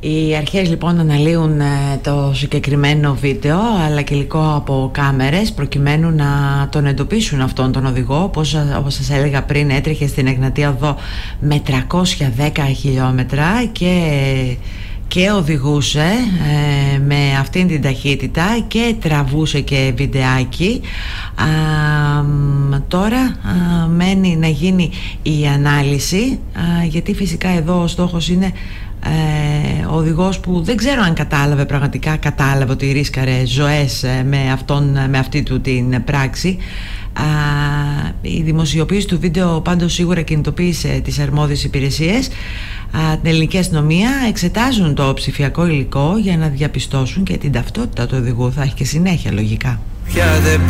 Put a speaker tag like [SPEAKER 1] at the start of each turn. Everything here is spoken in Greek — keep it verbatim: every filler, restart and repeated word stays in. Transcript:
[SPEAKER 1] Οι αρχές λοιπόν αναλύουν το συγκεκριμένο βίντεο αλλά και υλικό από κάμερες προκειμένου να τον εντοπίσουν αυτόν τον οδηγό. Όπως, όπως σας έλεγα πριν, έτρεχε στην Εγνατία Οδό με τριακόσια δέκα χιλιόμετρα και, και οδηγούσε ε, με αυτήν την ταχύτητα και τραβούσε και βιντεάκι. Α, τώρα α, μένει να γίνει η ανάλυση, α, γιατί φυσικά εδώ ο στόχος είναι Ε, ο οδηγός που δεν ξέρω αν κατάλαβε, πραγματικά κατάλαβε ότι ρίσκαρε ζωές με, αυτόν, με αυτή του την πράξη. Α, η δημοσιοποίηση του βίντεο πάντως σίγουρα κινητοποίησε τις αρμόδιες υπηρεσίες. Α, την ελληνική αστυνομία εξετάζουν το ψηφιακό υλικό για να διαπιστώσουν και την ταυτότητα του οδηγού. Θα έχει και συνέχεια λογικά.
[SPEAKER 2] Πια δεν